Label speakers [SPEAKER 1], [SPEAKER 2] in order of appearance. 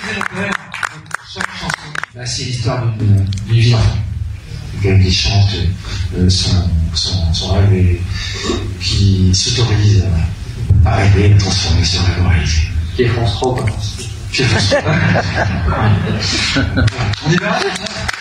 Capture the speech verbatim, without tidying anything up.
[SPEAKER 1] chaque chanson, bah, c'est l'histoire d'une vie d'enfant. Qui chante euh, son, son, son rêve et qui s'autorise à rêver et à transformer ce rêve en réalité.
[SPEAKER 2] Qui est France trois, quoi.
[SPEAKER 1] Qui est France trois. On est bien.